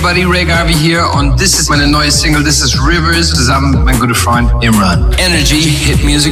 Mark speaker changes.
Speaker 1: everybody, Ray Garvey hier und das ist meine neue Single, this is Rivers, zusammen mit meinem guten Freund Imran. Energy Hit Music